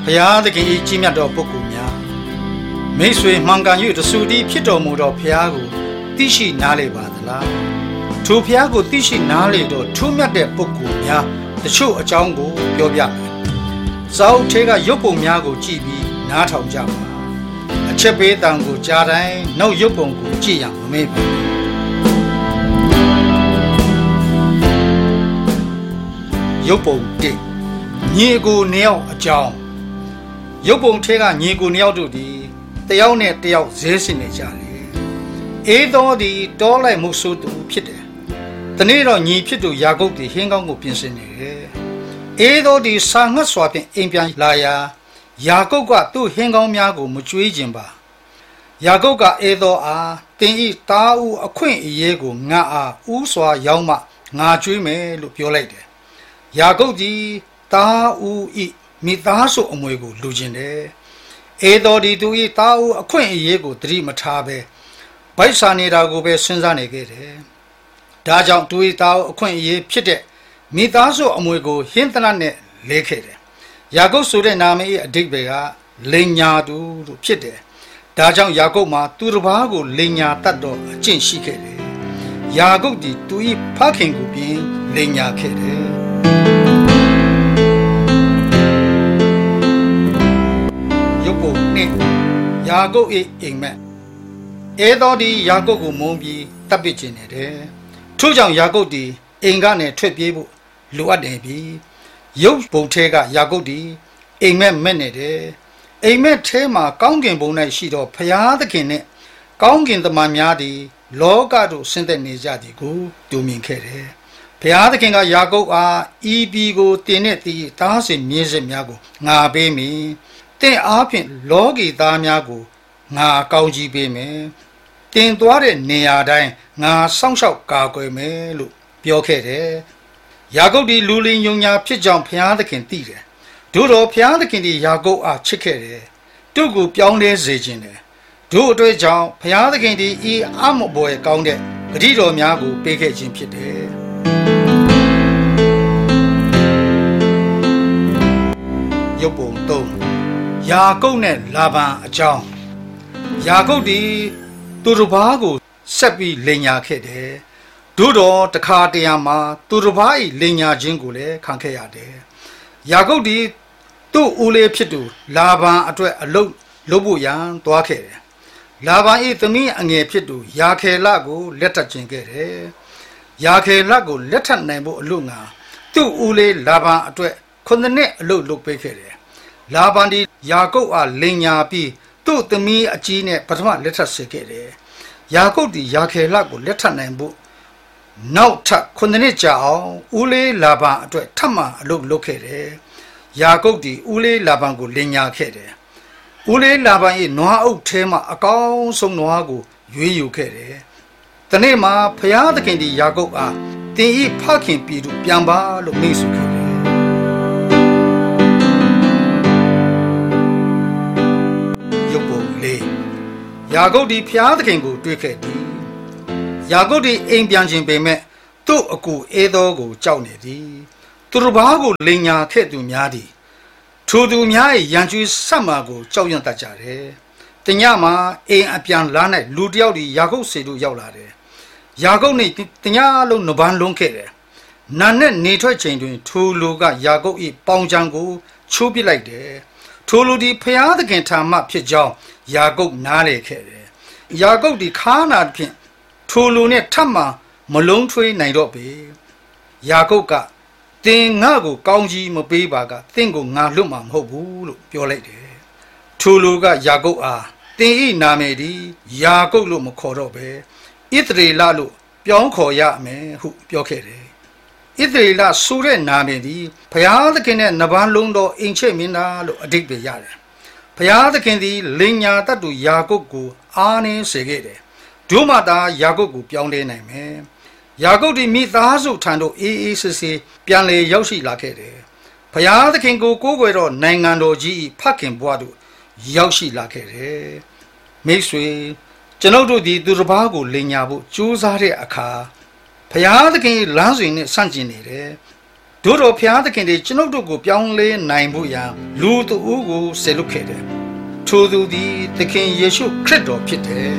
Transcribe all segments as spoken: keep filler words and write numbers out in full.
ဘုရားသခင်၏ကြီးမြတ်တော်ပုဂ္ဂိုလ်များမိတ်ဆွေမှန်ကန်၍တဆူတည်းဖြစ်တော်မူသောဘုရားကိုသိရှိနားလည်ပါသလားထိုဘုရားကိုသိရှိနားလည်သောထူးမြတ်တဲ့ပုဂ္ဂိုလ်များတချို့အကြောင်းကိုပြောပြမယ်။စာအုပ်ထဲကရုပ်ပုံများကိုကြည့်ပြီးနားထောင်ကြပါအချက်ပေးတံကိုကြားတိုင်းနောက်ရုပ်ပုံကိုကြည့်ရမမေ့ပါရုပ်ပုံတစ်ညီကိုနှစ်ယောက်အကြောင်းရုပ်ပုံထဲကညီကိုနှစ်ယောက်တို့ဒီတယောက်နဲ့တယောက်ဇဲစင်နေကြတယ်အေးတော်ဒီတောလိုက်မှုဆိုးသူဖြစ်တယ်တနေ့တော့ညီဖြစ်သူယာကုပ်ဒီဟင်းကောင်းကိုပြင်ဆင်နေတယ်အေးတော်ဒီစာငတ်စွာဖြင့်အိမ်ပြန်လာရာယာကုပ်ကသူ့ဟင်းကောင်းများကိုမကြွေးခြင်းပါယာကုပ်ကအေးတော်အားတင်ဤတားဦးအခွင့်အရေးကိုငါအားဥစွာရောက်မှငါကြွေးမယ်လို့ပြောလိုက်တယ်ယာကုပ်ဒီတားဦးဤမိသားစုအမွေကိုလူကျင်တယ်အေတော်ဒီသူဤတားဦးအခွင့်အရေးကိုသတိမထားပဲဗိုက်စာနေတာကိုပဲစဉ်းစားနေခဲ့တယ်ဒါကြောင့်သူဤတားဦးအခွင့်အရေးဖြစ်တဲ့မိသားစုအမွေကိုဟင်းသနတ်နဲ့လဲခဲ့တယ်ယာကုပ်ဆိုတဲ့နာမည်၏အဓိပ္ပာယ်ကလိန်ညာသူလို့ဖြစ်တယ်ဒါကြောင့်ယာကုပ်မှာသူတစ်ပါးကိုလိန်ညာတတ်တော့အကျင့်ရှိခဲ့တယ်ယာကုပ်ဒီသူဤဖခင်ကိုပြင်လိန်ညာခဲ့တယ်ယာကုပ်၏အိမ်မက်အဲတော်ဒီယာကုပ်ကိုမုန်းပြီးတပ်ပစ်ခြင်းနေတယ်ထို့ကြောင့်ယာကုပ်ဒီအိမ်ကနေထွက်ပြေးဖို့လိုအပ်တယ်ပြီရုပ်ပုံထဲကယာကုပ်ဒီအိမ်မက်မဲ့နေတယ်အိမ်မက်ထဲမှာကောင်းကင်ဘုံ၌ရှိသောဘုရားသခင်နှင့်ကောင်းကင်တမန်များသည်လောကသို့ဆင်းသက်နေကြသည်ကိုတူမြင်ခဲ့တယ်ဘုရားသခင်ကယာကုပ်အားဤပြည်ကိုတင်တဲ့သည်တားစင်မြင်းစစ်များကိုငါပေးမည်တင်အားဖြင့်လောကီသားများကိုငါကောင်းကြီးပေးမယ်တင်သွားတဲ့နေရာတိုင်းငါစောင့်ရှောက်ကာကွယ်မယ်လို့ပြောခဲ့တယ်ယာကုပ်ဒီလူလင်ယုံညာဖြစ်ကြောင်းဘုရားသခင်သိတယ်တို့တော့ဘုရားသခင်ဒီယာကုပ်အားချစ်ခဲ့တယ်သူ့ကိုပြောင်းလဲစေခြင်းတယ်တို့အတွေ့ကြောင့်ဘုရားသခင်ဒီဤအမဘွယ်ကောင်းတဲ့ဂတိတော်များကိုပေးခဲ့ခြင်းဖြစ်တယ်ရုပ်ပုံသုံးယာကုပ်နဲ့လာဗန်အကြောင်းယာကုပ်ဒီသူတစ်ပါးကိုဆက်ပြီးလိန်ညာခဲ့တယ်တို့တော့တခါတရံမှာသူတစ်ပါး၏လိန်ညာခြင်းကိုလည်းခံခဲ့ရတယ်ယာကုပ်ဒီသူ့ဦးလေးဖြစ်သူလာဗန်အတွက်အလုပ်လုပ်ဖို့ရန်သွားခဲ့တယ်လာဗန်၏သမီးအငယ်ဖြစ်သူယာခေလကိုလက်ထပ်ခြင်းခဲ့တယ်ယာခေလကိုလက်ထပ်နိုင်ဖို့အလို့ငါသူ့ဦးလေးလာဗန်အတွက်ခုနှစ်နှစ်အလုပ်လုပ်ပေးခဲ့တယ်လာဗန်ဒီယာကုပ်အားလိန်ညာပြီးသူ့သမီးအကြီးနဲ့ပထမလက်ထပ်စေခဲ့တယ်ယာကုပ်ဒီယာခေလကိုလက်ထပ်နိုင်ဖို့နောက်ထပ်ခုနှစ်နှစ်ကြာအောင်ဦးလေးလာဗန်အတွက်ထပ်မံအလုပ်လုပ်ခဲ့တယ်ယာကုပ်ဒီဦးလေးလာဗန်ကိုလိန်ညာခဲ့တယ်ဦးလေးလာဗန်၏နွားအုပ်ထဲမှာအကောင်းဆုံးနွားကိုရွေးယူခဲ့တယ်တနေ့မှာဖျားသခင်ဒီယာကုပ်အားတင်ဤဖခင်ပြည်သူပြန်ပါလို့မိတ်ဆွေခဲ့တယ်ယာကုပ်ဒီဖျားသခင်ကိုတွေ့ခဲ့သည်ယာကုပ်ဒီအိမ်ပြန်ခြင်းပေမဲ့သူ့အကူအေသောကိုကြောက်နေသည်သူတစ်ပါးကိုလိန်ညာခဲ့သူများသည်ထိုသူများ၏ရန်ကျွေးဆက်မှာကိုကြောက်ရွံ့တတ်ကြတယ်တညမှာအိမ်အပြန်လာ၌လူတစ်ယောက်ဒီယာကုပ်စီတို့ရောက်လာတယ်ယာကုပ်နှင့်တညလုံးနှပန်းလုံးခဲ့တယ်နာနဲ့နေထွက်ချိန်တွင်ထိုလူကယာကုပ်၏ပေါင်ချံကိုချိုးပစ်လိုက်တယ်ထိုလူဒီဖျားသခင်ထာမဖြစ်ကြောင်းယာကုပ်နားလေခဲ့တယ်ယာကုပ်ဒီခါနာဖြင့်ထိုလူနဲ့ထပ်မှမလုံးထွေးနိုင်တော့ပေယာကုပ်ကတင်ငါ့ကိုကောင်းကြီးမပေးပါကတင့်ကိုငါလွတ်မှာမဟုတ်ဘူးလို့ပြောလိုက်တယ်ထိုလူကယာကုပ်အားတင်ဤနာမည်ဒီယာကုပ်လို့မခေါ်တော့ပဲဣသရေလလို့ပြောင်းခေါ်ရမယ်ဟုပြောခဲ့တယ်ဣသရေလဆိုတဲ့နာမည်ဒီဘုရားသခင်နဲ့နဗန်းလုံးတော်အင်ချေမင်းသားလို့အဓိပ္ပာယ်ရတယ်ဘုရားသခင်သည်လိန်ညာတတ်သူယာကုပ်ကိုအားနည်းစေခဲ့တယ်ဒုမတာယာကုပ်ကိုပြောင်းလဲနိုင်မယ်ယာကုပ်ဒီမိသားစုထံသို့အေးအေးဆေးဆေးပြန်လေရောက်ရှိလာခဲ့တယ်ဘုရားသခင်ကိုကိုးကွယ်တော့နိုင်ငံတော်ကြီးဖခင်ဘွားတို့ရောက်ရှိလာခဲ့တယ်မိတ်ဆွေကျွန်ုပ်တို့ဒီသူတစ်ပါးကိုလိန်ညာဖို့ကြိုးစားတဲ့အခါဘုရားသခင်လမ်းစဉ်နဲ့ဆန့်ကျင်နေတယ်တို့တော်ဖျားသခင်တွေကျွန်ုပ်တို့ကိုပြောင်းလဲနိုင်ဖို့ရန်လူသူဦးကိုဆယ်လွတ်ခဲ့တယ်ထိုသူသည်သခင်ယေရှုခရစ်တော်ဖြစ်တယ်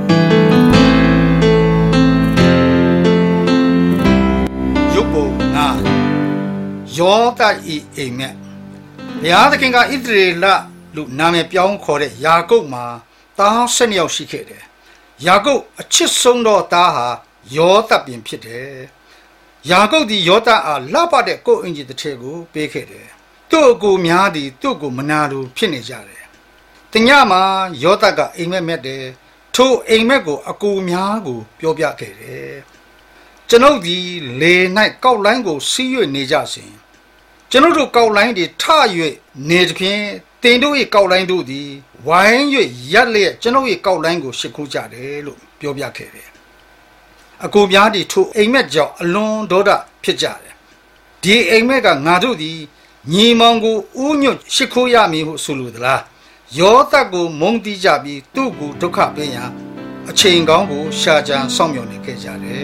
ယုတ်ပုံငါယောသဤအိမ်မက်ဘုရားသခင်ကဣသရေလလူနာမည်ပြောင်းခေါ်တဲ့ယာကုပ်မှာသားဆယ်နှစ်ယောက်ရှိခဲ့တယ်ယာကုပ်အချစ်ဆုံးသောသားဟာယောသပင်ဖြစ်တယ်ယာကုပ်သည်ယောသအားလှပတဲ့ကိုယ်အင်ကြီးတစ်ထည်ကိုပေးခဲ့တယ်သူ့အကူများသည်သူ့ကိုမနာလိုဖြစ်နေကြတယ်တညမှာယောသကအိမ်မက်မက်တယ်ထိုအိမ်မက်ကိုအကူများကိုပြောပြခဲ့တယ်ကျွန်ုပ်ဒီလေ၌ကောက်လိုင်းကိုစီး၍နေကြစဉ်ကျွန်ုပ်တို့ကောက်လိုင်းတွေထ၍နေသဖြင့်တင်တို့၏ကောက်လိုင်းတို့သည်ဝိုင်း၍ရက်လျက်ကျွန်ုပ်၏ကောက်လိုင်းကိုရှစ်ခိုးကြတယ်လို့ပြောပြခဲ့တယ်အကူများသည်ထိုအိမ်မက်ကြောင့်အလွန်ဒေါသဖြစ်ကြတယ်ဒီအိမ်မက်ကငါတို့သည်ညီမောင်ကိုဥညွတ်ရှစ်ခိုးရမည်ဟုဆိုလိုသလားယောသကိုမုန်းတီးကြပြီးသူ့ကိုဒုက္ခပေးရန်အချိန်ကောင်းကိုရှာကြံစောင့်မျှော်နေခဲ့ကြတယ်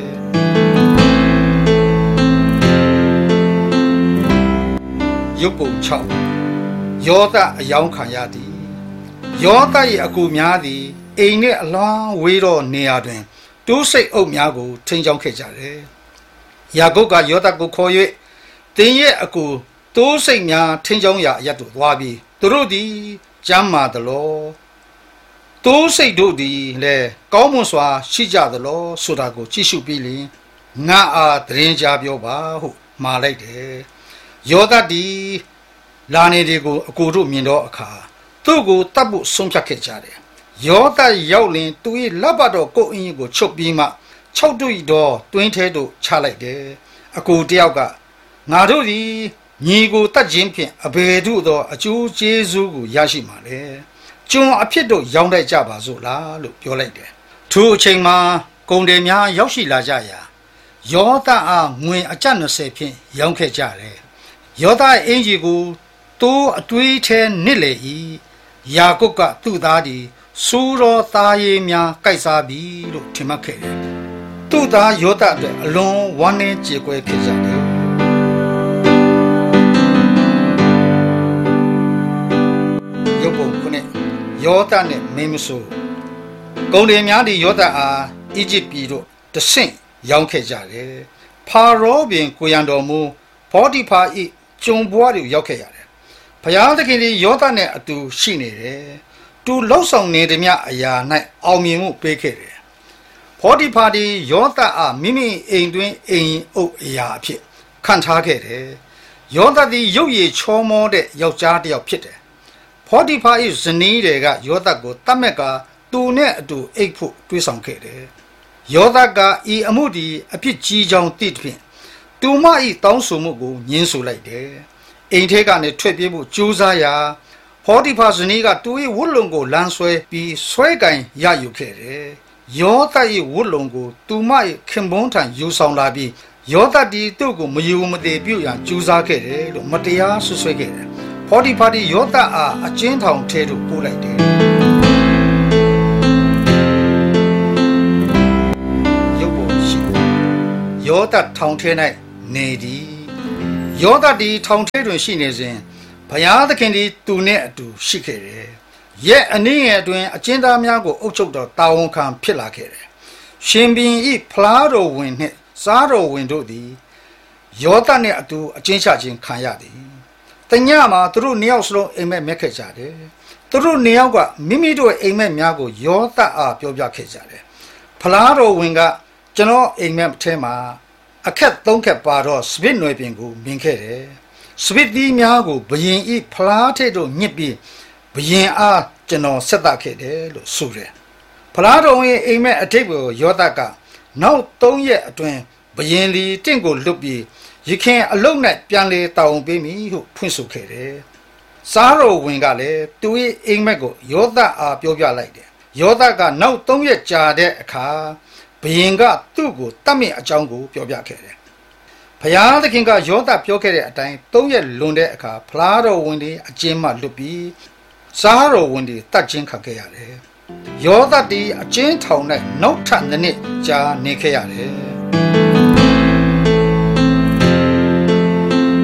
ရုပ်ပုံ၆ယောသအယောင်ခံရသည်ယောသ၏အကူများသည်အိမ်နှင့်အလွန်ဝေးသောနေရာတွင်တိုးစိတ်အုပ်များကိုထိန်းချောင်းခဲ့ကြတယ်ယာကုပ်ကယောသကိုခေါ်၍တင်းရဲ့အကူတိုးစိတ်များထိန်းချောင်းရာအရတ်သို့သွားပြီးသူတို့သည်ကျမ်းမာသလောတိုးစိတ်တို့သည်လည်းကောင်းမွန်စွာရှိကြသလောဆိုတာကိုကြည့်ရှုပြီးလျှင်ငါအားသတင်းကြားပြောပါဟုမှာလိုက်တယ်ယောသသည်လာနေတွေကိုအကိုတို့မြင်တော့အခါသူ့ကိုတတ်ဖို့ဆုံးဖြတ်ခဲ့ကြတယ်ယောသရောက်လင်သူ၏လက်ပတ်တော်ကိုယ်အင်းကိုချုပ်ပြီးမှ၆တွေ့တော်တွင်းထဲသို့ချလိုက်တယ်အကိုတယောက်ကငါတို့သည်ညီကိုတတ်ခြင်းဖြင့်အဘယ်သို့သောအကျိုးကျေးဇူးကိုရရှိမှာလဲကျွန်အဖြစ်တို့ရောင်းတိုက်ကြပါစို့လားလို့ပြောလိုက်တယ်ထိုအချိန်မှာကုန်တယ်များရောက်ရှိလာကြရာယောသအားငွေအကျပ်၂၀ဖြင့်ရောင်းခဲ့ကြတယ်ယောသအင်ကြီးကိုတိုးအတွေးထဲနစ်လေ၏ယာကုပ်ကသူ့သားသည်စူးတော်သားရည်များကိုက်စားပြီလို့ထင်မှတ်ခဲ့တယ်သူ့သားယောသအတွက်အလွန်ဝမ်းနည်းကြေကွဲဖြစ်ကြတယ်ရုပ်ပုံခုနှစ်ယောသနဲ့မင်းမဆိုးကုန်တယ်များသည်ယောသအားအီဂျစ်ပြည်တို့တဆင့်ရောင်းခဲ့ကြတယ်ဖာရောပင်ကိုရန်တော်မူဖောတိဖာ၏ကျုံဘွားတွေရောက်ခဲ့ရတယ်ဘုရားသခင်သည်ယောသနဲ့အတူရှိနေတယ်သူလှုပ်ဆောင်နေသည်များအရာ၌အောင်မြင်မှုပေးခဲ့တယ်ဖောတိဖာသည်ယောသအားမိမိအိမ်တွင်အိမ်အုပ်အရာအဖြစ်ခံထားခဲ့တယ်ယောသသည်ရုပ်ရည်ချောမောတဲ့ယောက်ျားတစ်ယောက်ဖြစ်တယ်ဖောတိဖာ၏ဇနီးတွေကယောသကိုတတ်မဲ့ကသူနဲ့အတူအိပ်ဖို့တွေးဆောင်ခဲ့တယ်ယောသကဤအမှုသည်အဖြစ်ကြီးကြောင်းသိသဖြင့်သူမ၏တောင်းဆိုမှုကိုညှင်းဆိုလိုက်တယ်အိမ်ထဲကနေထွက်ပြေးဖို့ကြိုးစားရာဖောတိဖာဇနီးကသူ၏ဝတ်လုံကိုလမ်းဆွဲပြီးဆွဲကင်ရယူခဲ့တယ်ယောသ၏ဝတ်လုံကိုသူမ၏ခင်ပွန်းထံယူဆောင်လာပြီးယောသတီသူ့ကိုမယူမသေးပြုရန်ကြိုးစားခဲ့တယ်လို့မတရားဆွဆွဲခဲ့တယ်ဖောတိဖာသည်ယောသအားအကျဉ်းထောင်ထဲသို့ပို့လိုက်တယ်ရုပ်ပုံရှိယောသထောင်ထဲ၌နေသည်ယောသသည်ထောင်ထဲတွင်ရှိနေစဉ်ဘုရားသခင်သည်သူနှင့်အတူရှိခဲ့တယ်ရဲ့အနည်းငယ်အတွင်းအကျဉ်းသားများကိုအုပ်ချုပ်တော်တာဝန်ခံဖြစ်လာခဲ့တယ်ရှင်ဘုရင်၏ဖလားတော်ဝင်နှင့်စားတော်ဝင်တို့သည်ယောသနှင့်အတူအကျဉ်းချခြင်းခံရသည်တညမှာသူတို့နှစ်ယောက်စလုံးအိမ်မက်မက်ခဲ့ကြတယ်သူတို့နှစ်ယောက်ကမိမိတို့အိမ်မက်များကိုယောသအားပြောပြခဲ့ကြတယ်ဖလားတော်ဝင်ကကျွန်တော်အိမ်မက်ထဲမှာအခက်သုံးခက်ပါတော့စပစ်နွယ်ပင်ကိုမြင်ခဲ့တယ်စပစ်သီးများကိုဘယင်ဤဖလားထဲသို့ညှစ်ပြီးဘယင်အားကျွန်တော်ဆက်သခဲ့တယ်လို့ဆိုတယ်ဖလားတော်ဝင်အိမ်မက်အထိပ်ကိုယောသကနောက်သုံးရက်အတွင်းဘယင်လီတင့်ကိုလွတ်ပြီးရခင်အလုံးနဲ့ပြန်လေတောင်းပေးမိဟုဖွင့်ဆိုခဲ့တယ်စားတော်ဝင်ကလည်းသူ၏အိမ်မက်ကိုယောသအားပြောပြလိုက်တယ်ယောသကနောက်သုံးရက်ကြာတဲ့အခါဘယင်ကသူ့ကိုတတ်မြင့်အကြောင်းကိုပြောပြခဲ့တယ်ဘုရားသခင်ကယောသပြောခဲ့တဲ့အတိုင်းသုံးရက်လွန်တဲ့အခါဖလားတော်ဝင်တွေအကျဉ်းမှလွတ်ပြီးစားတော်ဝင်တွေတတ်ခြင်းခံခဲ့ရတယ်ယောသတီအကျဉ်းထောင်၌နောက်ထပ်နှစ်နှစ်ကြာနေခဲ့ရတယ်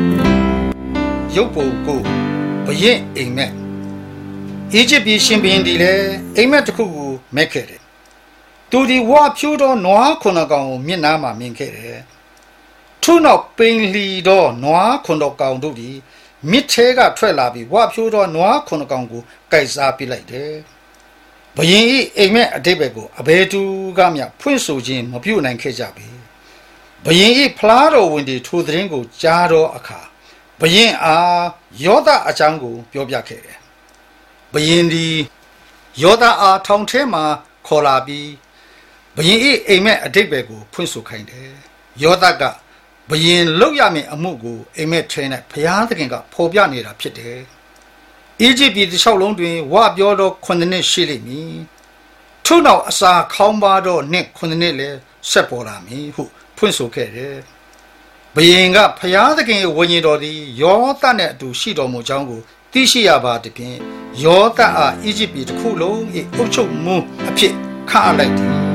ရုပ်ပုံကိုဘရင်အိမ်မက်အီဂျစ်ပြည်ရှင်ဘုရင်ဒီလည်းအိမ်မက်တစ်ခုကိုမက်ခဲ့တယ်သူဒီဝါဖြိုးသောနွားခုနှစ်ကောင်ကိုမျက်နှာမှာမြင်ခဲ့တယ်ထို့နောက်ပိန်လီသောနွားခုနှစ်ကောင်တို့သည်မြစ်ထဲကထွက်လာပြီးဝါဖြိုးသောနွားခုနှစ်ကောင်ကိုကိုက်စားပစ်လိုက်တယ်ဘရင်ဤအိမ်မက်အတိတ်ဘက်ကိုအဘယ်သူကမျှဖွင့်ဆိုခြင်းမပြုနိုင်ခဲ့ကြပြီဘရင်ဤဖလားတော်ဝင်ဒီထိုသတင်းကိုကြားတော့အခါဘရင်အားယောသအကြောင်းကိုပြောပြခဲ့တယ်ဘရင်ဒီယောသအားထောင်ထဲမှာခေါ်လာပြီးဘရင်ဤအိမ်မက်အတိတ်ဘက်ကိုဖွင့်ဆိုခိုင်းတယ်ယောသကဘရင်လောက်ရမယ့်အမှုကိုအိမ်မက်ထဲ၌ဘုရားသခင်ကဖော်ပြနေတာဖြစ်တယ်အီဂျစ်ပြည်တစ်လျှောက်လုံးတွင်ဝပြောတော့ခုနှစ်နှစ်ရှိလိမ့်မည်ထို့နောက်အစာခေါင်းပါတော့နှစ်ခုနှစ်နှစ်လည်းဆက်ပေါ်လာမည်ဟုဖွင့်ဆိုခဲ့တယ်ဘရင်ကဘုရားသခင်ရဲ့ဝိညာဉ်တော်သည်ယောသနဲ့အတူရှိတော်မူကြောင်းကိုသိရှိရပါသည်ဖြင့်ယောသအားအီဂျစ်ပြည်တစ်ခုလုံး၏အုပ်ချုပ်မှုအဖြစ်ခန့်အပ်လိုက်သည်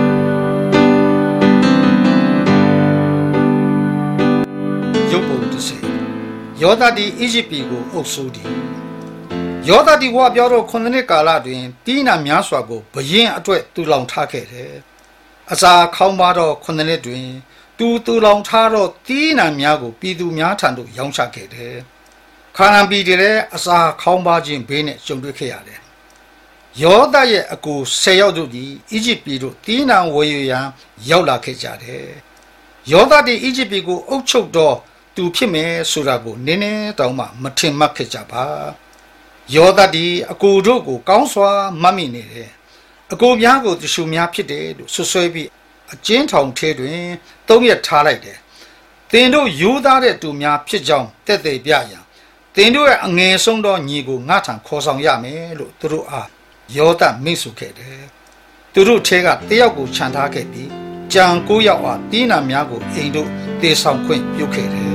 ရုပ်ပုံတစ်စေယောသသည်အီဂျစ်ပြည်ကိုအုပ်စိုးသည်ယောသသည်ဝါပြောတော့ခုနှစ်နှစ်ကာလတွင်တီးနာများစွာကိုဘရင်အတွက်တူလောင်ထားခဲ့တယ်အစာခေါင်းပါတော့ခုနှစ်နှစ်တွင်တူတူလောင်ထားတော့တီးနာများကိုပြည်သူများထံသို့ရောင်းချခဲ့တယ်ခါနန်ပြည်တွေလည်းအစာခေါင်းပါခြင်းဘေးနဲ့ကြုံတွေ့ခဲ့ရတယ်ယောသရဲ့အကူဆယ်ယောက်တို့သည်အီဂျစ်ပြည်သို့တီးနာဝယ်ယူရန်ရောက်လာခဲ့ကြတယ်ယောသသည်အီဂျစ်ပြည်ကိုအုပ်ချုပ်တော့သူဖြစ်မယ်ဆိုတာကိုနည်းနည်းတောင်မှမထင်မှတ်ခဲ့ကြပါယောသသည်အကူတို့ကိုကောင်းစွာမှတ်မိနေတယ်အကူများကိုတရှုများဖြစ်တယ်လို့ဆွဆွဲပြီးအကျဉ်းထောင်ထဲတွင်သုံးရက်ထားလိုက်တယ်သင်တို့ယူသားတဲ့သူများဖြစ်ကြောင်းတက်သေးပြရန်သင်တို့ရဲ့အငယ်ဆုံးသောညီကိုငါထံခေါ်ဆောင်ရမယ်လို့သူတို့အားယောသမိတ်ဆိုခဲ့တယ်သူတို့ထဲကတယောက်ကိုခြံထားခဲ့ပြီးကြံကိုယောက်အားတင်းနာများကိုအိမ်တို့တေဆောင်ခွင့်ပြုခဲ့တယ်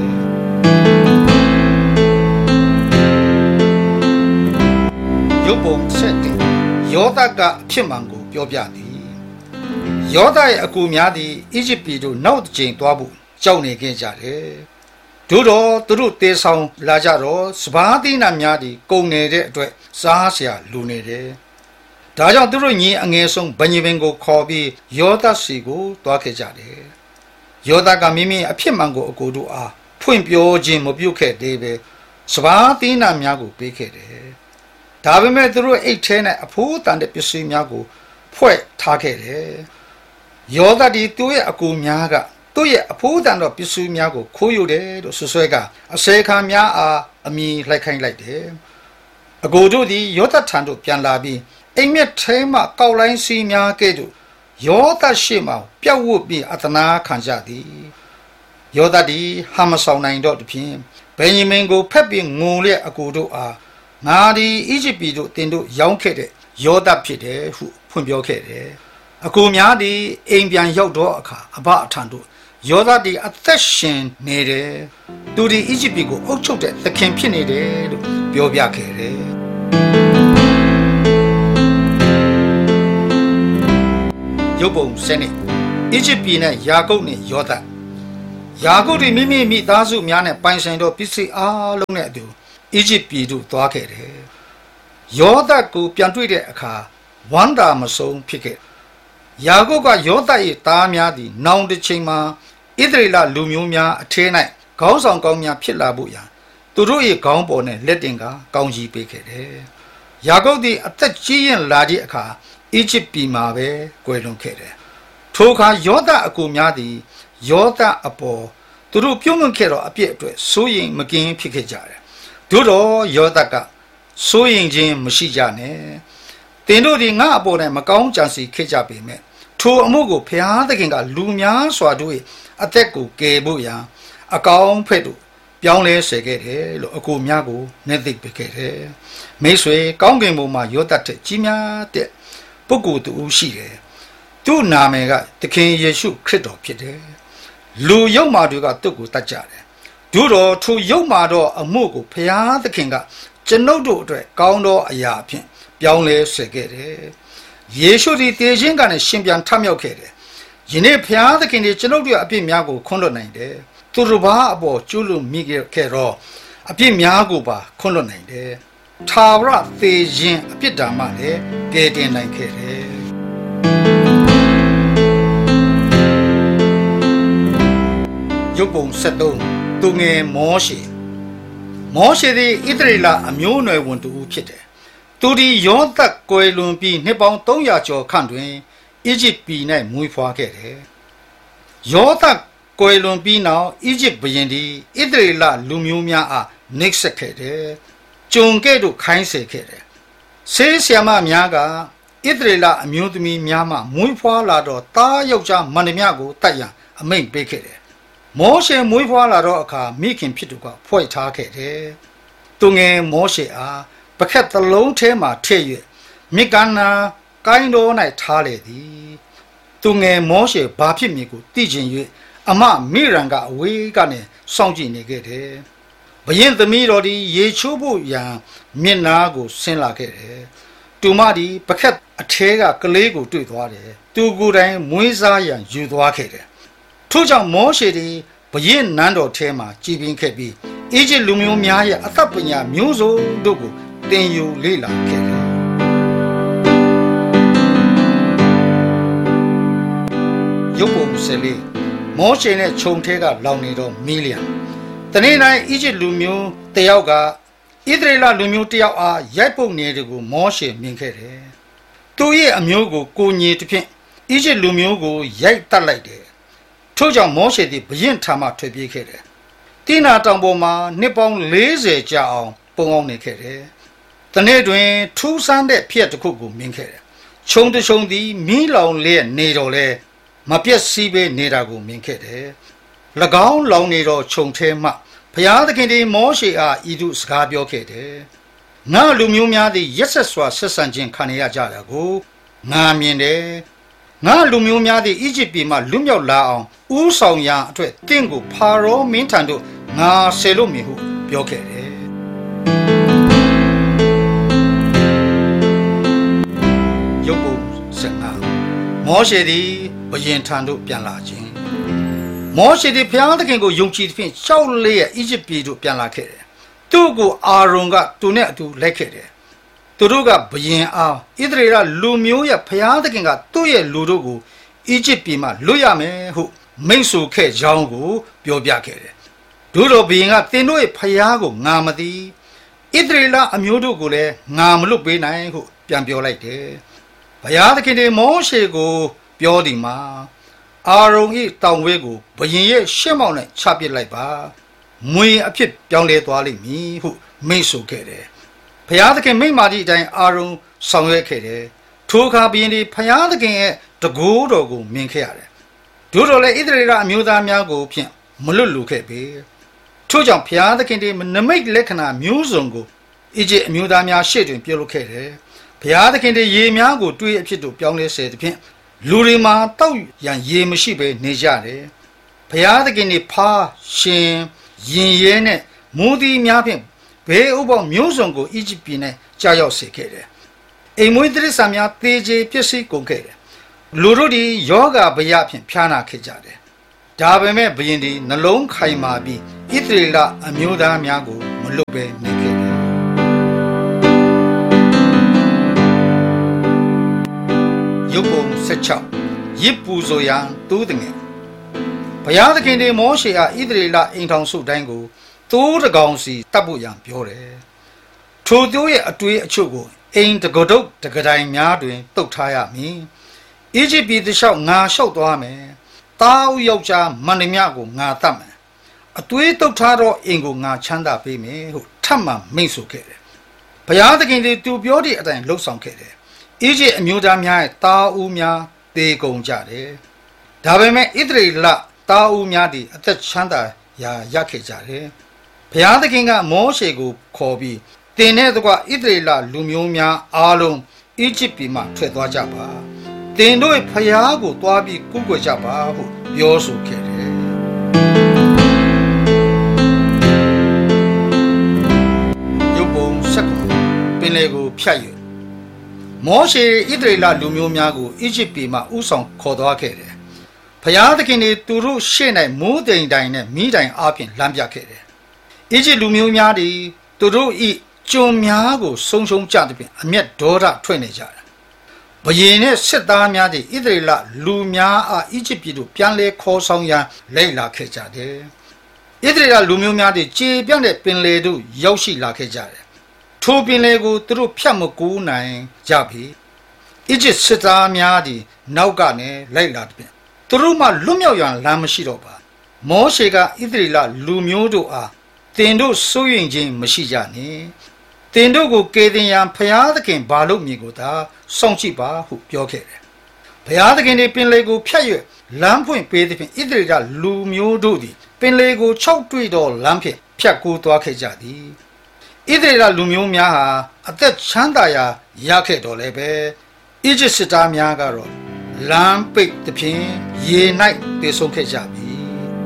ရုပ်ပုံဆက်တယ်ယောသကအဖြစ်မှန်ကိုပြောပြသည်ယောသရဲ့အကူများသည်အီဂျစ်ပြည်သို့နောက်တစ်ကြိမ်သွားဖို့ကြောက်နေခဲ့ကြတယ်တို့တော့သူတို့တေဆောင်လာကြတော့စပါးတိနာများသည်ကုန်နေတဲ့အတွက်စားเสียလူနေတယ်ဒါကြောင့်သူတို့ညီအငယ်ဆုံးဗညင်ပင်ကိုခေါ်ပြီးယောသစီကိုတွားခဲ့ကြတယ်ယောသကမိမိအဖြစ်မှန်ကိုအကိုတို့အားဖွင့်ပြောခြင်းမပြုခဲ့သေးပဲစပါးတိနာများကိုပေးခဲ့တယ်ဒါပေမဲ့သူတို့အိတ်ထဲ၌အဖိုးတန်တဲ့ပစ္စည်းများကိုဖွဲ့ထားခဲ့တယ်ယောသဒီသူ့ရဲ့အကူများကသူ့ရဲ့အဖိုးတန်သောပစ္စည်းများကိုခိုးယူတယ်လို့ဆွဆွဲကအစေခံများအားအမိလိုက်ခိုင်းလိုက်တယ်အကိုတို့သည်ယောသထံသို့ပြန်လာပြီးအိမ်မက်ထဲမှကောက်လိုင်းစီများကဲ့သို့ယောသရှိမှပြတ်ဝတ်ပြီးအသနာခံကြသည်ယောသသည်ဟာမဆောင်နိုင်တော့တဖြင့်ဗင်ယမင်ကိုဖက်ပြီးငုံလျက်အကိုတို့အားငါသည်အီဂျစ်ပြည်သို့တင်တို့ရောင်းခဲ့တဲ့ယောသဖြစ်တယ်ဟုဖွင့်ပြောခဲ့တယ်အကိုများသည်အိမ်ပြန်ရောက်တော့အခါအဘအထံသို့ယောသသည်အသက်ရှင်နေတယ်သူသည်အီဂျစ်ပြည်ကိုအုပ်ချုပ်တဲ့သခင်ဖြစ်နေတယ်လို့ပြောပြခဲ့တယ်ရုပ်ပုံစနစ်အီဂျစ်ပြည်နဲ့ယာကုပ်နဲ့ယောသယာကုပ်သည်မိမိမိသားစုများနဲ့ပိုင်ဆိုင်သောပစ္စည်းအားလုံးနဲ့အတူအီဂျစ်ပြည်သို့သွားခဲ့တယ်ယောသကိုပြန်တွေ့တဲ့အခါဝမ်းသာမဆုံးဖြစ်ခဲ့ယာကုပ်ကယောသ၏သားများသည်နောင်တစ်ချိန်မှာဣသရေလလူမျိုးများအထဲ၌ခေါင်းဆောင်ကောင်းများဖြစ်လာဖို့ရန်သူတို့၏ခေါင်းပေါ်နဲ့လက်တင်ကကောင်းကြီးပေးခဲ့တယ်ယာကုပ်သည်အသက်ကြီးရင်လာသည့်အခါအီဂျစ်ပြည်မှာပဲကွယ်လွန်ခဲ့တယ်ထိုအခါယောသအကူများသည်ယောသအပေါ်သူတို့ပြုံးလွန်ခဲ့သောအပြစ်အတွက်စိုးရိမ်မကင်းဖြစ်ခဲ့ကြတယ်တို့တော့ယောသကစိုးရိမ်ခြင်းမရှိကြနဲ့တင်တို့ဒီငါအပေါ်၌မကောင်းကြံစီခဲ့ကြပေမဲ့ထိုအမှုကိုဘုရားသခင်ကလူများစွာတို့၏အသက်ကိုကယ်ဖို့ရန်အကောင်းဖက်တို့ပြောင်းလဲစေခဲ့တယ်လို့အကူများကိုနှိမ့်သိပ်ပေးခဲ့တယ်မိတ်ဆွေကောင်းကင်ဘုံမှာယောသတဲ့ကြီးများတဲ့ပုဂ္ဂိုလ်တူရှိတယ်သူ့နာမည်ကသခင်ယေရှုခရစ်တော်ဖြစ်တယ်လူယုံမာတွေကသူ့ကိုတတ်ကြတယ်တို့တော့ထိုယုံမာတော့အမှုကိုဘုရားသခင်ကကျွန်ုပ်တို့အတွက်ကောင်းသောအရာအဖြစ်ပြောင်းလဲစေခဲ့တယ်ယေရှုသည်တည်ခြင်းကနဲ့ရှင်ပြန်ထမြောက်ခဲ့တယ်ယနေ့ဘုရားသခင်ဒီကျွန်ုပ်တို့အပြစ်များကိုခွင့်လွှတ်နိုင်တယ်သူတို့ဘာအပေါ်ကျူးလွန်မိခဲ့တော့အပြစ်များကိုပါခွင့်လွှတ်နိုင်တယ်ထာဝရသေခြင်းအပြစ်ဒဏ်မှလည်းကယ်တင်နိုင်ခဲ့တယ်ရုပ်ပုံဆက်သုံးသူငယ်မောရှေမောရှေသည်ဣသရေလအမျိုးအနွယ်ဝန်တူဖြစ်တယ်သူဒီယောသတ်ကွယ်လွန်ပြီးနှစ်ပေါင်းသုံးရာကျော်ခန့်တွင်အီဂျစ်ပြည်၌မွေးဖွားခဲ့တယ်ယောသတ်ကွယ်လွန်ပြီးနောက်အီဂျစ်ဘုရင်သည်ဣသရေလလူမျိုးများအားနှိပ်စက်ခဲ့တယ်ကျုံကဲ့သို့ခိုင်းစေခဲ့တယ်ဆေးဆရာမများကဣသရေလအမျိုးသမီးများမှမွေးဖွားလာတော့သားယောက်ျားမန္တမကိုတတ်ရန်အမိန့်ပေးခဲ့တယ်မောရှေမွေးဖွားလာတော့အခါမိခင်ဖြစ်သူကဖွဲ့ထားခဲ့တယ်သူငယ်မောရှေအားပခက်သလုံးထဲမှထည့်၍မြစ်ကမ်းနာကိုင်းတော်၌ထားလေသည်သူငယ်မောရှေဘာဖြစ်မည်ကိုသိချင်၍အမမိရန်ကအဝေးကနေစောင့်ကြည့်နေခဲ့တယ်ဘုရင်သမီးတော်သည်ရေချိုးဖို့ရန်မျက်နာကိုဆင်းလာခဲ့တယ်သူမသည်ပခက်အထဲကကလေးကိုတွေ့သွားတယ်သူကိုယ်တိုင်မွေးစားရန်ယူသွားခဲ့တယ်ထို့ကြောင့်မောရှေသည်ဘုရင်နန်းတော်ထဲမှာကြည်ပင်ခဲ့ပြီးအီဂျစ်လူမျိုးများရဲ့အသက်ပညာမျိုးစုံတို့ကိုသင်ယူလေ့လာခဲ့တယ်ရုပ်ပုံစလေးမောရှေနဲ့ခြုံထဲကလောင်နေတော့မီလီယံတနေ့တိုင်းအီဂျစ်လူမျိုးတယောက်ကဣသရေလလူမျိုးတယောက်အားရိုက်ပုတ်နေတဲ့ကိုမောရှေမြင်ခဲ့တယ်သူရဲ့အမျိုးကိုကိုညေတစ်ဖြင့်အီဂျစ်လူမျိုးကိုရိုက်တတ်လိုက်တယ်ထို့ကြောင့်မောရှေသည်ဘုရင်ထံမှထွက်ပြေးခဲ့တယ်တိနာတောင်ပေါ်မှာနှစ်ပေါင်းလေးဆယ်ကြာအောင်ပုံအောင်နေခဲ့တယ်တနေ့တွင်ထူးဆန်းတဲ့ဖြစ်တစ်ခုကိုမြင်ခဲ့တယ်ခြုံတခြုံသည်မီးလောင်လျက်နေတော့လဲမပြတ်စီးပဲနေတာကိုမြင်ခဲ့တယ်၎င်းလောင်နေတော့ခြုံထဲမှဘုရားသခင်သည်မောရှေအားဤသို့စကားပြောခဲ့တယ်ငါလူမျိုးများသည်ရက်ဆက်စွာဆက်ဆံခြင်းခံရကြတာကိုငါမြင်တယ်ငါလူမျိုးများသည်အီဂျစ်ပြည်မှလွတ်မြောက်လာအောင်ဥဆောင်ရာအတွက်တင့်ကိုဖာရောမင်းထံသို့ငါဆယ်လို့မည်ဟုပြောခဲ့တယ်ရုပ်ပုံစံနာမောရှေသည်ဘုရင်ထံသို့ပြန်လာခြင်းမောရှေသည်ဘုရားသခင်ကိုယုံကြည်သဖြင့်ရှောက်လျက်အီဂျစ်ပြည်သို့ပြန်လာခဲ့တယ်သူ့ကိုအာရုန်ကသူနဲ့အတူလိုက်ခဲ့တယ်သူတို့ကဘုရင်အားဣသရေလလူမျိုးရဲ့ဘုရားသခင်ကသူ့ရဲ့လူတို့ကိုအီဂျစ်ပြည်မှလွတ်ရမယ်ဟုမိန့်ဆိုခဲ့ကြောင်းကိုပြောပြခဲ့တယ်တို့တော်ဘုရင်ကသင်တို့ရဲ့ဘုရားကိုငါမသိဣသရေလအမျိုးတို့ကိုလည်းငါမလွတ်ပေးနိုင်ဟုပြန်ပြောလိုက်တယ်ဘုရားသခင်တွေမောရှေကိုပြောသည်မှာအာရုန်၏တောင်ဝဲကိုဘုရင်ရဲ့ရှေ့မောက်၌ချပစ်လိုက်ပါမွေအဖြစ်ပြောင်းလဲသွားလိမ့်မည်ဟုမိန့်ဆိုခဲ့တယ်ဘုရားသခင်မိန့်မာသည့်အတိုင်းအာရုန်ဆောင်ရွက်ခဲ့တယ်ထိုအခါဘုရင်သည်ဘုရားသခင်ရဲ့တကိုးတော်ကိုမြင်ခဲ့ရတယ်တို့တော်လည်းဣသရေလအမျိုးသားများကိုဖြင့်မလွတ်လူခဲ့ပေထို့ကြောင့်ဘုရားသခင်သည်နမိတ်လက္ခဏာမျိုးစုံကိုအီဂျစ်အမျိုးသားများရှေ့တွင်ပြုလုပ်ခဲ့တယ်ဘုရားသခင်သည်ရေများကိုတွေးအဖြစ်သို့ပြောင်းလဲစေသဖြင့်လူတွေမှာတောက်ရန်ရေမရှိဘဲနေကြတယ်ဘုရားသခင်သည်ဖားရှင်ရင်ရဲနဲ့မိုးသီးများဖြင့်ဘေးဥပ္ပမျိုးစုံကိုအီဂျစ်ပြည်၌ကြာရောက်စေခဲ့တယ်အိမ်မွေးတိရစ္ဆာန်များသေကျေပျက်စီးကုန်ခဲ့တယ်လူတို့သည်ယောဂဗျာဖြင့်ဖျားနာခဲ့ကြတယ်ဒါပေမဲ့ဘုရင်သည်နှလုံးခိုင်မာပြီးဣသရေလအမျိုးသားများကိုမလွတ်ဘဲနေခဲ့တယ်ရုပ်ပုံဆက်ချောင်းရစ်ပူဆိုရန်တူးတငယ်ဘုရားသခင်သည်မောရှေအားဣသရေလအိမ်ထောင်စုတိုင်းကိုသိုးတကောင်စီတတ်ဖို့ရန်ပြောတယ်ထိုသိုးရဲ့အတွေ့အချို့ကိုအိမ်တကဒုတ်တကတိုင်များတွင်တုတ်ထားရမည်အီဂျစ်ပြည်တစ်လျှောက်ငါလျှောက်သွားမယ်တားဦးယောက်ျားမန္တမြကိုငါတတ်မယ်အသွေးတုတ်ထားတော့အိမ်ကိုငါချမ်းသာပေးမယ်ဟုထပ်မံမိန့်ဆိုခဲ့တယ်ဘုရားသခင်သည်သူပြောသည့်အတိုင်းလှုပ်ဆောင်ခဲ့တယ်အီဂျစ်အမျိုးသားများရဲ့တားဦးများတေကုန်ကြတယ်ဒါပေမဲ့ဣသရေလတားဦးများသည်အသက်ချမ်းသာရာရခဲ့ကြတယ်ဘုရားသခင်ကမောရှေကိုခေါ်ပြီးတင်တဲ့တကွဣသရေလလူမျိုးများအားလုံးအီဂျစ်ပြည်မှထွက်သွားကြပါတင်တို့ဖျားကိုတွားပြီးကုကွယ်ကြပါဟုပြောဆိုခဲ့တယ်ရုပ်ပုံဆက်ကုန်ပင်လေကိုဖြတ်၍မောရှေဣသရေလလူမျိုးများကိုအီဂျစ်ပြည်မှဥဆောင်ခေါ်သွားခဲ့တယ်ဖျားသခင်တွေသူတို့ရှေ့၌မိုးတိမ်တိုင်နဲ့မိတိုင်အားဖြင့်လမ်းပြခဲ့တယ် Egypt လူမျိုးများသည်သူတို့ဤကျွန်များကိုဆုံးရှုံးကြသဖြင့်အမျက်ဒေါသထွက်နေကြတယ်။ဘုရင်နှင့်စစ်သားများသည်ဣသရေလလူများအားအီဂျစ်ပြည်သို့ပြန်လည်ခေါ်ဆောင်ရန်လိုက်လာခဲ့ကြတယ်။ဣသရေလလူမျိုးများသည်ကြေပြန့်တဲ့ပင်လယ်သို့ရောက်ရှိလာခဲ့ကြတယ်။ထိုပင်လယ်ကိုသူတို့ဖြတ်မကူးနိုင်ကြပြီ။အီဂျစ်စစ်သားများသည်နောက်ကနေလိုက်လာသည်။သူတို့မှလွတ်မြောက်ရန်လမ်းမရှိတော့ပါ။မောရှေကဣသရေလလူမျိုးတို့အားတင်တို့စိုးရင်ခြင်းမရှိကြနှင့်တင်တို့ကိုကေတင်ရန်ဖျားသခင်ဘာလို့မြေကိုသာစောင့်ကြည့်ပါဟုပြောခဲ့တယ်။ဖျားသခင်ဒီပင်လေကိုဖြတ်၍လမ်းဖွင့်ပေးသည်ဖြင့်ဣသရေလလူမျိုးတို့သည်ပင်လေကို၆တွေ့သောလမ်းဖြင့်ဖြတ်ကူးသွားခဲ့ကြသည်။ဣသရေလလူမျိုးများဟာအသက်ချမ်းသာရာရခဲ့တော်လည်းပဲအီဂျစ်စစ်သားများကတော့လမ်းပိတ်သည်ဖြင့်ရေ၌တည်ဆုံးခဲ့ကြပြီ။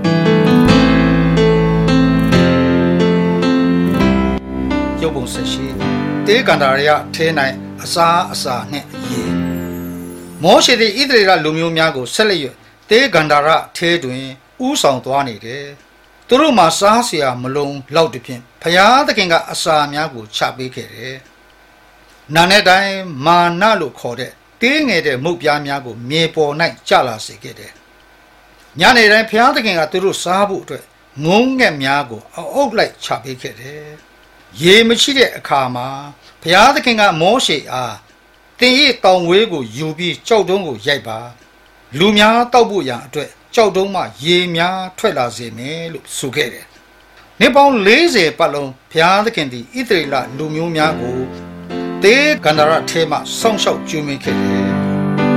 ရုပ်ပုံဆက်ရှိတေကန္တာရထဲ၌အစာအစာနှင့်ရေမောရှေသည်ဣသရေလလူမျိုးများကိုဆက်လက်၍တေကန္တာရထဲတွင်ဥဆောင်သွားနေတယ်။သူတို့မှာစားเสียမလုံးလောက်တဖြင့်ဖျားသခင်ကအစာများကိုချပေးခဲ့တယ်။နာနဲ့တိုင်းမာနလို့ခေါ်တဲ့တေးငယ်တဲ့မုတ်ပြားများကိုမြေပေါ်၌ကျလာစေခဲ့တယ်။ညနေတိုင်းဖျားသခင်ကသူတို့စားဖို့အတွက်ငုံငက်များကိုအုပ်လိုက်ချပေးခဲ့တယ်။ရေမရှိတဲ့အခါမှာဘုရားသခင်ကမောရှေအားတင်ရဲ့တောင်ဝေးကိုယူပြီးကြောက်တုံးကိုရိုက်ပါလူများတောက်ဖို့ရန်အတွက်ကြောက်တုံးမှရေများထွက်လာစေမယ်လို့ဆိုခဲ့တယ်။နှစ်ပေါင်း၄၀ပတ်လုံးဘုရားသခင်သည်ဣသရေလလူမျိုးများကိုတေကန္ဒရထဲမှစောင့်ရှောက်ကျွေးမွေးခဲ့တယ်။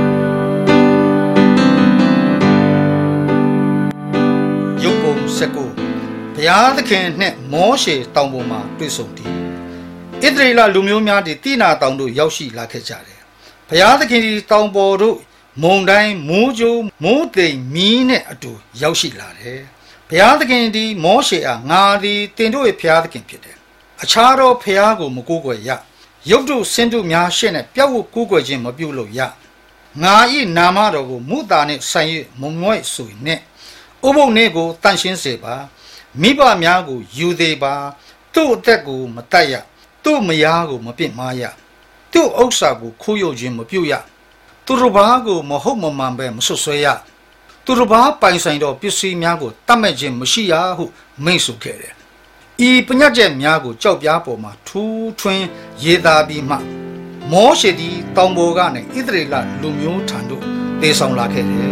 ရုပ်ပုံစကူဘုရားသခင်နှင့်မောရှေတောင်ပေါ်မှာတွေ့ဆုံသည်ဣသရေလလူမျိုးများသည်တိနာတောင်တို့ရောက်ရှိလာခဲ့ကြတယ်ဘုရားသခင်သည်တောင်ပေါ်တို့မုန်တိုင်းမိုးကြိုးမိုးသိမ်မီးနဲ့အတူရောက်ရှိလာတယ်ဘုရားသခင်သည်မောရှေအားငါသည်တင်တို့၏ဘုရားသခင်ဖြစ်တယ်အခြားသောဘုရားကိုမကိုးကွယ်ရရုပ်တုဆင်းတုများရှေ့နဲ့ပြတ်ဝတ်ကိုးကွယ်ခြင်းမပြုလုပ်ရငါ၏နာမတော်ကိုမုသာနှင့်ဆိုင်၍မမွဲ့ဆိုနှင့်ဥပုပ်နေ့ကိုတန်ရှင်းစေပါမိဘများကိုယူသေးပါသူ့အသက်ကိုမတတ်ရသူ့မယားကိုမပစ်မားရသူ့ဥစ္စာကိုခိုးယူခြင်းမပြုရသူတို့ဘာကိုမဟုတ်မမှန်ပဲမဆွဆွဲရသူတို့ဘာပိုင်ဆိုင်သောပစ္စည်းများကိုတတ်မဲ့ခြင်းမရှိရဟုမိန့်ဆိုခဲ့တယ်ဤပညတ်ချက်များကိုကြောက်ပြားပေါ်မှာထူးထွင်းရေးသားပြီးမှမောရှေသည်တောင်ပေါ်ကနေဣသရေလလူမျိုးထံသို့တည်ဆောင်လာခဲ့တယ်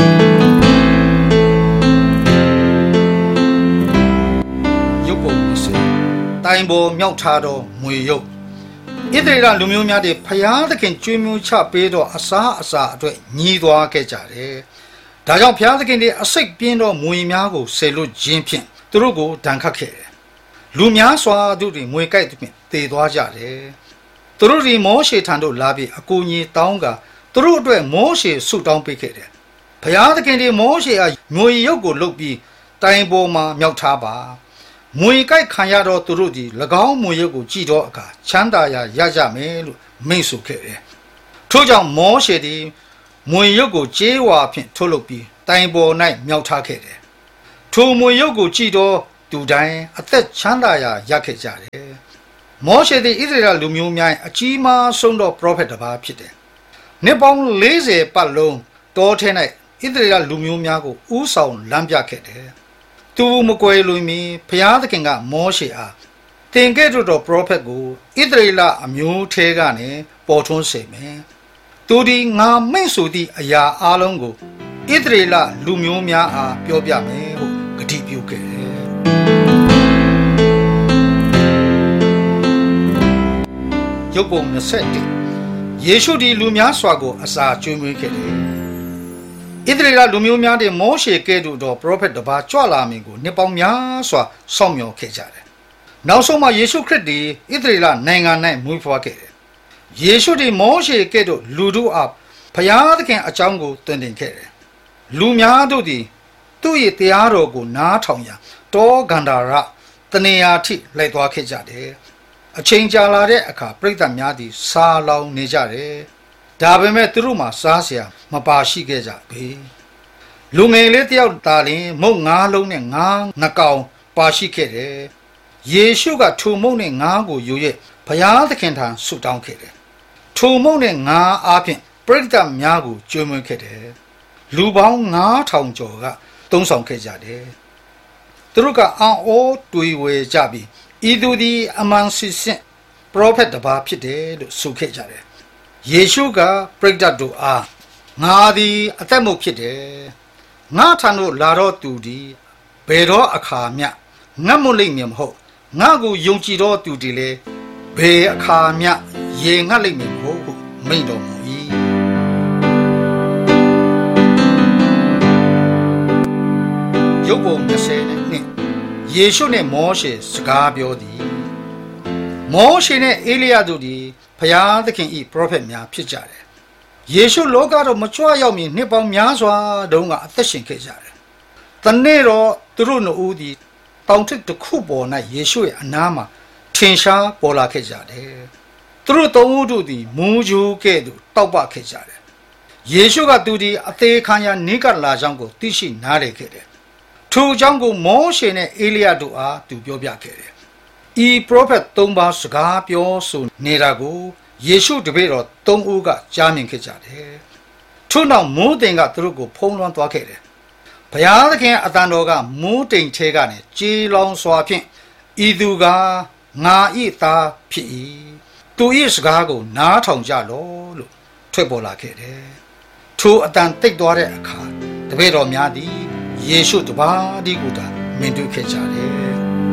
တိုင်ပေါ်မြောက်ထားသောမွေရုပ်ဣသရေလလူမျိုးများသည်ဖျားသခင်ကျွေးမွေးချပေးသောအစာအစာအတွက်ညီးသွားခဲ့ကြတယ်။ဒါကြောင့်ဖျားသခင်သည်အစိတ်ပြင်းသောမွေများကိုဆယ်လွတ်ခြင်းဖြင့်သူတို့ကိုဒဏ်ခတ်ခဲ့တယ်။လူများစွာတို့သည်မွေကြိုက်သဖြင့်တည်သွားကြတယ်။သူတို့သည်မောရှေထံသို့လာပြီးအကူအညီတောင်းကာသူတို့အတွက်မောရှေဆုတောင်းပေးခဲ့တယ်။ဖျားသခင်သည်မောရှေအားမွေရုပ်ကိုလုပ်ပြီးတိုင်ပေါ်မှာမြောက်ထားပါမွေကြိုက်ခံရတော့သူတို့သည်၎င်းမွေရုပ်ကိုကြည့်တော့အခါချမ်းသာရာရကြမယ်လို့မိန့်ဆိုခဲ့တယ်။ထို့ကြောင့်မောရှေသည်မွေရုပ်ကိုကြေးဝါဖြင့်ထုတ်လုပ်ပြီးတိုင်ပေါ်၌မြောက်ထားခဲ့တယ်။ထိုမွေရုပ်ကိုကြည့်တော့သူတိုင်းအသက်ချမ်းသာရာရခဲ့ကြတယ်။မောရှေသည်ဣသရေလလူမျိုးများအကြီးမားဆုံးသောပရောဖက်တစ်ပါးဖြစ်တယ်။နှစ်ပေါင်း၄၀ပတ်လုံးတောထဲ၌ဣသရေလလူမျိုးများကိုဥဆောင်လမ်းပြခဲ့တယ်။သူမကွယ်လွန်မီဘုရားသခင်ကမောရှေအားတင်ခဲ့တော်ပရောဖက်ကိုဣသရေလအမျိုးထဲကနေပေါ်ထွန်းစေမယ်။သူဒီငါမိန့်ဆိုသည့်အရာအလုံးကိုဣသရေလလူမျိုးများအားပြောပြမယ်ဟုဂတိပြုခဲ့တယ်။ရုပ်ပုံ၂၁ယေရှုဒီလူများစွာကိုအစာကျွေးမွေးခဲ့တယ်။ဣသရေလလူမျိုးများတဲ့မောရှေကဲ့သို့သောပရောဖက်တစ်ပါးကြွလာမည်ကိုနှစ်ပေါင်းများစွာစောင့်မျှော်ခဲ့ကြတယ်။နောက်ဆုံးမှာယေရှုခရစ်သည်ဣသရေလနိုင်ငံ၌မွေးဖွားခဲ့တယ်။ယေရှုသည်မောရှေကဲ့သို့လူတို့အားဘုရားသခင်အကြောင်းကိုသင်တင်ခဲ့တယ်။လူများတို့သည်သူ့၏တရားတော်ကိုနားထောင်ရန်တောဂန္ဓာရတနေရာထိလိုက်သွားခဲ့ကြတယ်။အချိန်ကြာလာတဲ့အခါပရိသတ်များသည်စားလောင်နေကြတယ်။ဒါပေမဲ့သူတို့မှာစားเสียမပါရှိခဲ့ကြပေလူငယ်လေးတယောက်သားလင်မုတ်ငါးလုံးနဲ့ငါးငကောင်ပါရှိခဲ့တယ်ယေရှုကထိုမုန့်နဲ့ငါးကိုယူ၍ဘုရားသခင်ထံဆုတောင်းခဲ့တယ်ထိုမုန့်နဲ့ငါးအားဖြင့်ပရိသတ်များကိုကျွေးမွေးခဲ့တယ်လူပေါင်းငါးထောင်ကျော်ကသုံးဆောင်ခဲ့ကြတယ်သူတို့ကအံ့ဩတွေးဝေကြပြီးဤသူသည်အမှန်စစ်စစ်ပရောဖက်တစ်ပါးဖြစ်တယ်လို့ဆိုခဲ့ကြတယ်ယေရှုကပရိသတ်တို့အားငါသည်အသက်မုတ်ဖြစ်တယ်ငါထံသို့လာတော့သူသည်ဘယ်တော့အခါမျှငတ်မလိမ့်မည်မဟုတ်ငါကိုယုံကြည်တော့သူသည်လည်းဘယ်အခါမျှရေငတ်လိမ့်မည်မဟုတ်ဟုမိန့်တော်မူ၏ယုတ်ပုံยี่สิบနဲ့ယေရှုနဲ့မောရှေစကားပြောသည်မောရှေနဲ့အေလိယတို့သည်ဘုရားသခင်၏ပရောဖက်များဖြစ်ကြတယ်ယေရှုလောကတော့မကြွရောက်မီနှစ်ပေါင်းများစွာတုန်းကအသက်ရှင်ခဲ့ကြတယ်။တနေ့တော့သူတို့နှစ်ဦးသည်တောင်ထစ်တစ်ခုပေါ်၌ယေရှုရဲ့အနားမှာထင်ရှားပေါ်လာခဲ့ကြတယ်။သူတို့သုံးဦးတို့သည်မူးကြိုးကဲ့သို့တောက်ပခဲ့ကြတယ်။ယေရှုကသူသည်အသေးခံရနေကလာကြောင်းကိုသိရှိနားလည်ခဲ့တယ်။ထိုကြောင့်ကိုမောရှေနဲ့အေလိယတို့အားသူပြောပြခဲ့တယ်။ဤပရောဖက်သုံးပါးစကားပြောဆိုနေတာကိုယေရှုတပည့်တော်သုံးဦးကကြားမြင်ခဲ့ကြတယ်။ထို့နောက်မိုးတိမ်ကသူတို့ကိုဖုံးလွှမ်းသွားခဲ့တယ်။ဘုရားသခင်အတန်တော်ကမိုးတိမ်ထဲကနေကြေးလောင်စွာဖြင့်ဤသူကငါဤသားဖြစ်၏။သူ၏စကားကိုနားထောင်ကြလော့လို့ထွက်ပေါ်လာခဲ့တယ်။ထိုအတန်တိတ်သွားတဲ့အခါတပည့်တော်များသည်ယေရှုတပါးတည်းကိုသာမြင်တွေ့ခဲ့ကြတယ်။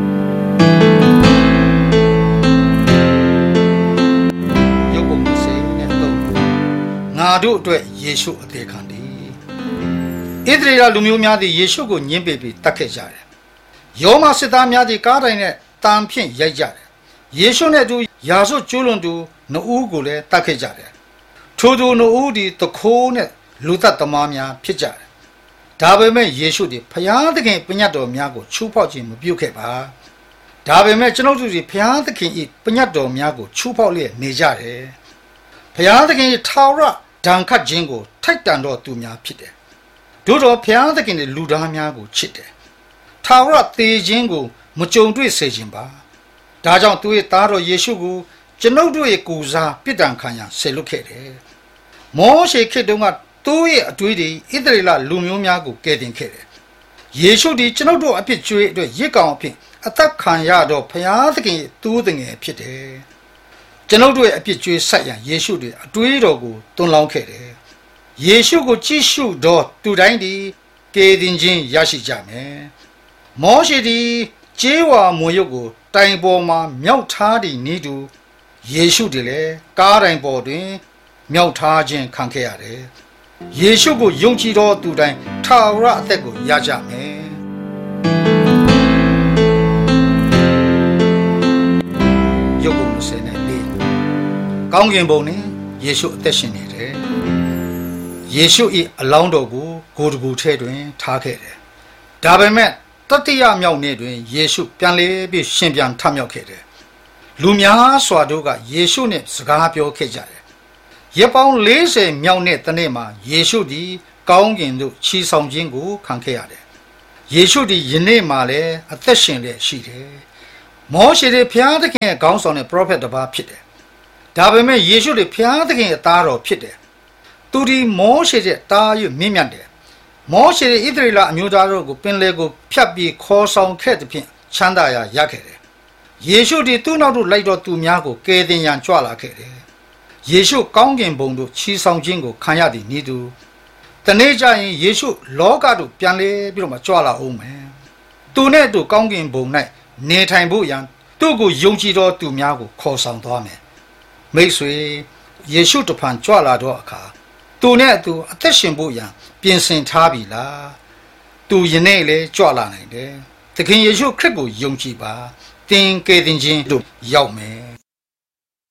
ငါတို့အတွက်ယေရှုအသေးခံတယ်ဣသရေလလူမျိုးများသည်ယေရှုကိုညှင်းပယ်ပြီးတတ်ခဲ့ကြတယ်ယောမစစ်သားများသည်ကားတိုင်နဲ့တံဖြင့်ရိုက်ကြတယ်ယေရှုနဲ့အတူယာဆုကျိုးလွန်သူနှစ်ဦးကိုလည်းတတ်ခဲ့ကြတယ်ထိုသူနှစ်ဦးသည်တခိုးနဲ့လူသက်သမားများဖြစ်ကြတယ်ဒါပေမဲ့ယေရှုသည်ဖျားသခင်ပညတ်တော်များကိုချူးဖောက်ခြင်းမပြုခဲ့ပါဒါပေမဲ့ကျွန်ုပ်တို့သည်ဖျားသခင်၏ပညတ်တော်များကိုချူးဖောက်လျက်နေကြတယ်ဖျားသခင်၏ထာဝရဒဏ်ခတ်ခြင်းကိုထိုက်တန်တော်သူများဖြစ်တယ်။တို့တော်ဘုရားသခင်ရဲ့လူသားများကိုချစ်တယ်။ထာဝရသေခြင်းကိုမကြုံတွေ့စေခြင်းပါ။ဒါကြောင့်သူရဲ့သားတော်ယေရှုကိုကျွန်ုပ်တို့ရဲ့ကိုယ်စားပြစ်ဒဏ်ခံရဆေလွတ်ခဲ့တယ်။မောရှေခေတ်တုန်းကသူ့ရဲ့အတွေ့အကြုံဣသရေလလူမျိုးများကိုကယ်တင်ခဲ့တယ်။ယေရှုဒီကျွန်ုပ်တို့အပြစ်ကြွေးအတွက်ရစ်ကောင်အဖြစ်အသက်ခံရတော့ဘုရားသခင်ရဲ့သူ့တငယ်ဖြစ်တယ်။ကျွန်ုပ်တို့ရဲ့အပြစ်ကြွေးဆက်ရန်ယေရှုတွေအတွေးတော်ကိုတွန်းလောင်းခဲ့တယ်။ယေရှုကိုကြည့်ရှုတော့သူတိုင်းဒီကယ်တင်ခြင်းရရှိကြမယ်။မောရှေဒီကျေးဝါမွေရုပ်ကိုတိုင်ပေါ်မှာမြောက်ထားသည့်နည်းတူယေရှုတွေလည်းကားတိုင်ပေါ်တွင်မြောက်ထားခြင်းခံခဲ့ရတယ်။ယေရှုကိုယုံကြည်သောသူတိုင်းထာဝရအသက်ကိုရကြမယ်။ယုတ်ကုန်စေနဲ့ကောင်းကင်ဘုံနဲ့ယေရှုအသက်ရှင်နေတယ်။ယေရှု၏အလောင်းတော်ကိုဂိုတကူထဲတွင်ထားခဲ့တယ်။ဒါပေမဲ့တတိယမြောက်နေ့တွင်ယေရှုပြန်လေပြီးရှင်ပြန်ထမြောက်ခဲ့တယ်။လူများစွာတို့ကယေရှုနှင့်စကားပြောခဲ့ကြတယ်။ရက်ပေါင်းလေးဆယ်မြောက်နေ့တနေ့မှာယေရှုသည်ကောင်းကင်သို့ချီဆောင်ခြင်းကိုခံခဲ့ရတယ်။ယေရှုသည်ယနေ့မှလည်းအသက်ရှင်လျက်ရှိတယ်။မောရှေရဲ့ဘုရားသခင်ရဲ့ခေါင်းဆောင်တဲ့ပရောဖက်တစ်ပါးဖြစ်တယ်ဒါပေမဲ့ယေရှုတွေဘုရားသခင်ရဲ့သားတော်ဖြစ်တယ်။သူဒီမောရှေရဲ့တားရွမြင့်မြတ်တယ်။မောရှေရဲ့ဣသရေလအမျိုးသားတို့ကိုပင်လယ်ကိုဖြတ်ပြီးခေါ်ဆောင်ခဲ့တဲ့ဖြင့်ချမ်းသာရာရခဲ့တယ်။ယေရှုဒီသူ့နောက်သို့လိုက်တော်သူများကိုကယ်တင်ရန်ကြွလာခဲ့တယ်။ယေရှုကောင်းကင်ဘုံသို့ချီဆောင်ခြင်းကိုခံရသည့်ဤသူတနေ့ကျရင်ယေရှုလောကသို့ပြန်လေပြီးတော့မှကြွလာအောင်မယ်။သူနဲ့အတူကောင်းကင်ဘုံ၌နေထိုင်ဖို့ရန်သူ့ကိုယုံကြည်တော်သူများကိုခေါ်ဆောင်သွားမယ်။မိတ်ဆွေယေရှုတဖန်ကြွလာတော့အခါသူနဲ့အတူအသက်ရှင်ဖို့ရန်ပြင်ဆင်ထားပြီလားသူယနေ့လေကြွလာနိုင်တယ်သခင်ယေရှုခရစ်ကိုယုံကြည်ပါသင်ကယ်တင်ခြင်းတို့ရောက်မယ်